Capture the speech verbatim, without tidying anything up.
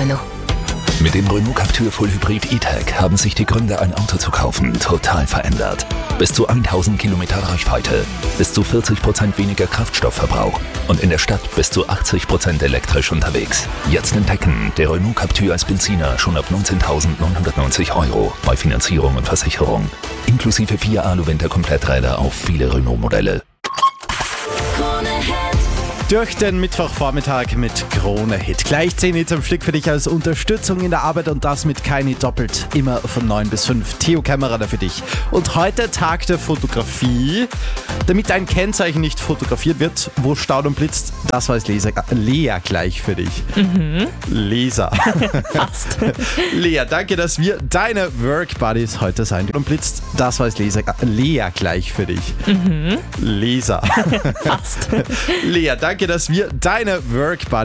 Renault. Mit dem Renault Captur Full Hybrid E-Tech haben sich die Gründe, ein Auto zu kaufen, total verändert. Bis zu tausend Kilometer Reichweite, bis zu vierzig Prozent weniger Kraftstoffverbrauch und in der Stadt bis zu achtzig Prozent elektrisch unterwegs. Jetzt entdecken, der Renault Captur als Benziner schon ab neunzehntausendneunhundertneunzig Euro bei Finanzierung und Versicherung. Inklusive vier Alu-Winter-Kompletträder auf viele Renault-Modelle. Durch den Mittwochvormittag mit Krone Hit. Gleich zehn Hits am Stück für dich als Unterstützung in der Arbeit und das mit Keini doppelt. Immer von neun bis fünf. Theo Kämmerer da für dich. Und heute Tag der Fotografie. Damit dein Kennzeichen nicht fotografiert wird, wo staut und blitzt, das weiß Lea, Lea gleich für dich. Mhm. Leser. Fast. Lea, danke, dass wir deine Work Buddies heute sein. Und blitzt, das weiß Lea, Lea gleich für dich. Mhm. Leser. Fast. Lea, danke, dass wir deine Work Buddies